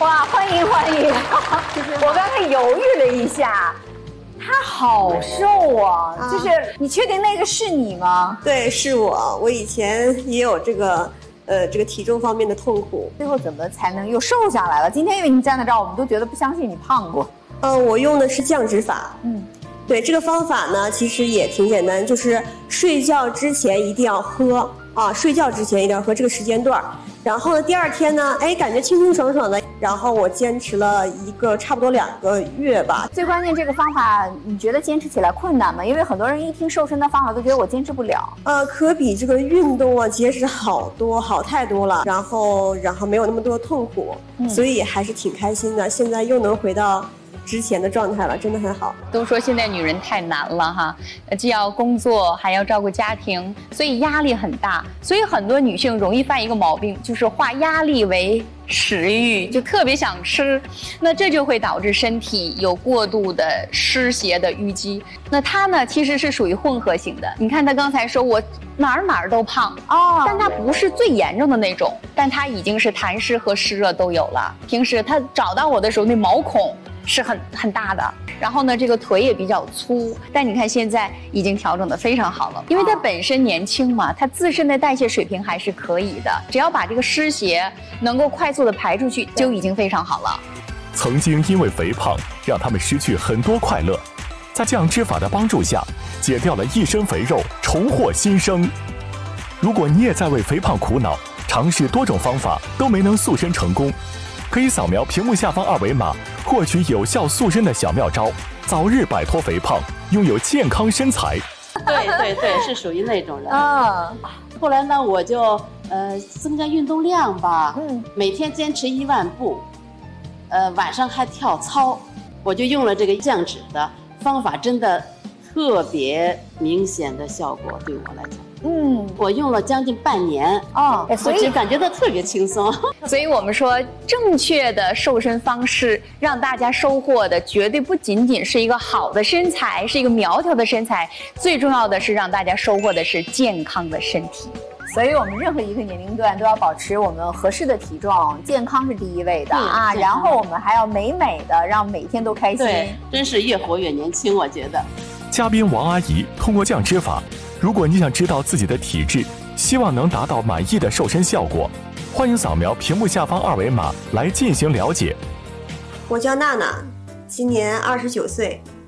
哇，欢迎欢迎！我刚才犹豫了一下，他好瘦啊！就是你确定那个是你吗？ 对，是我。我以前也有这个体重方面的痛苦。 最后怎么才能又瘦下来了？今天因为你站在这儿，我们都觉得不相信你胖过。 我用的是降脂法。对，这个方法呢，其实也挺简单，就是睡觉之前一定要喝啊，睡觉之前一定要喝这个时间段。然后呢，第二天呢，感觉清清爽爽的。然后我坚持了差不多2个月吧。最关键这个方法，你觉得坚持起来困难吗？因为很多人一听瘦身的方法都觉得我坚持不了。 可比这个运动啊节食好太多了。然后没有那么多痛苦，所以还是挺开心的。现在又能回到之前的状态了，真的很好。 都说现在女人太难了哈，既要工作还要照顾家庭，所以压力很大。所以很多女性容易犯一个毛病，就是化压力为食欲，就特别想吃，那这就会导致身体有过度的湿邪的淤积。那她呢，其实是属于混合型的。你看她刚才说我哪儿都胖但她不是最严重的那种，但她已经是痰湿和湿热都有了。平时她找到我的时候，那毛孔是很大的，然后呢，这个腿也比较粗，但你看现在已经调整得非常好了，因为她本身年轻嘛，她自身的代谢水平还是可以的，只要把这个湿邪能够快速的排出去，就已经非常好了。 曾经因为肥胖让他们失去很多快乐，在降脂法的帮助下，减掉了一身肥肉，重获新生。如果你也在为肥胖苦恼，尝试多种方法都没能塑身成功，可以扫描屏幕下方2维码，获取有效塑身的小妙招，早日摆脱肥胖，拥有健康身材。 对，是属于那种人。后来呢，我就增加运动量吧，每天坚持1万步，晚上还跳操，我就用了这个降脂的方法，真的特别明显的效果，对我来讲。我用了将近半年所以感觉到特别轻松。 所以我们说，正确的瘦身方式让大家收获的绝对不仅仅是一个好的身材，是一个苗条的身材，最重要的是让大家收获的是健康的身体。 所以我们任何一个年龄段都要保持我们合适的体重，健康是第一位的然后我们还要美的，让每天都开心。 对，真是越活越年轻，我觉得。 嘉宾王阿姨通过降脂法，如果你想知道自己的体质，希望能达到满意的瘦身效果，欢迎扫描屏幕下方2维码来进行了解。 我叫娜娜，今年29岁，